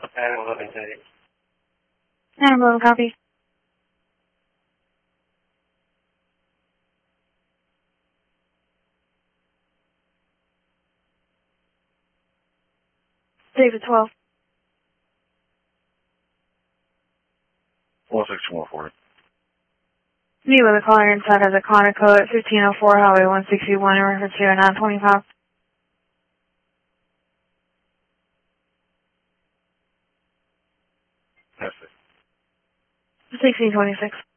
Adam 1130. Adam 11, copy. David 12. 16140. Meet with a caller inside of the Conoco at 1504 Highway 161 in reference to 925. 1626.